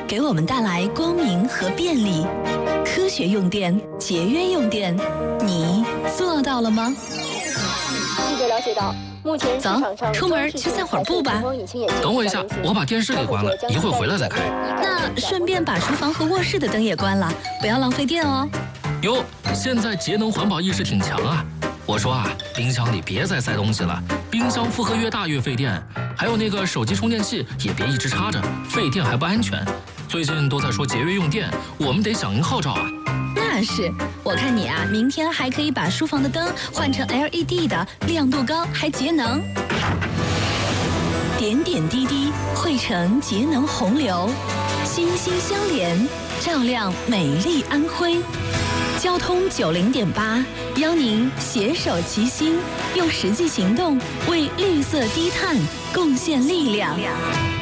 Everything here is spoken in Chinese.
给我们带来光明和便利。科学用电，节约用电，你做到了吗？ 记者了解到，目前市场上出门去散会儿步吧。 等我一下，我把电视给关了，一会儿回来再开。 那顺便把厨房和卧室的灯也关了，不要浪费电哦。 哟，现在节能环保意识挺强啊！我说啊，冰箱里别再塞东西了，冰箱负荷越大越费电。还有那个手机充电器也别一直插着，费电还不安全。最近都在说节约用电，我们得响应号召啊。 那是，我看你啊，明天还可以把书房的灯换成 LED 的，亮度高还节能。点点滴滴汇成节能洪流，心心相连，照亮美丽安徽。交通90.8，邀您携手齐心，用实际行动为绿色低碳贡献力量。